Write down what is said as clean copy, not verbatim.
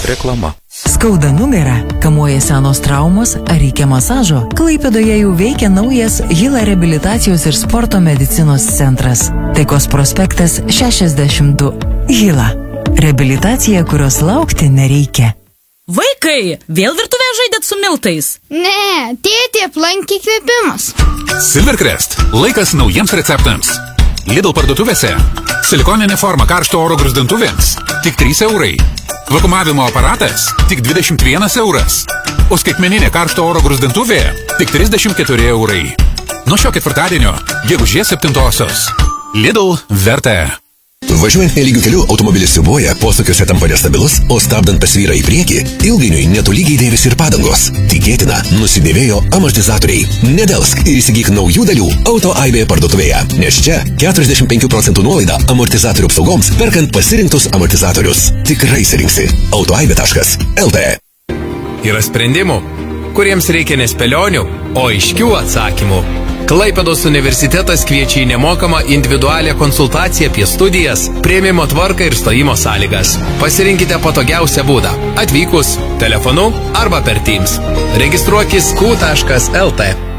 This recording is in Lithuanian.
Reklama. Skauda nugarą, kamuoja senos traumos ar reikia masažo? Klaipėdoje jau veikia naujas Hila reabilitacijos ir sporto medicinos centras. Taikos prospektas 62. Hila. Reabilitacija, kurios laukti nereikia. Vaikai, vėl virtuvėje žaidėt su miltais? Ne, tėtė aplankė įkvėpimas. Silvercrest. Laikas naujiems receptams. Lidl parduotuvėse. Silikoninė forma karšto oro gruzdintuvėms. Tik 3 eurai. Vakumavimo aparatas. Tik 21 euras. O skaitmeninė karšto oro gruzdintuvė. Tik 34 eurai. Nuo šio ketvirtadienio, gegužės 7-osios. Lidl verta. Važiuojant nelygiu keliu, automobilis siūbuoja, posūkiuose tampa nestabilus, o stabdant pasvyra į priekį, ilgainiui netolygiai dėvisi ir padangos. Tikėtina, nusidėvėjo amortizatoriai. Nedelsk ir įsigyk naujų dalių AutoAibė parduotuvėje, nes čia 45% nuolaida amortizatorių apsaugoms, perkant pasirinktus amortizatorius. Tikrai surinksi. AutoAibė.lt. Yra sprendimų, kuriems reikia nespėlionių, o aiškių atsakymų. Klaipėdos universitetas kviečia į nemokamą individualią konsultaciją apie studijas, priėmimo tvarką ir stojimo sąlygas. Pasirinkite patogiausią būdą – atvykus, telefonu arba per Teams. Registruokis q.lt.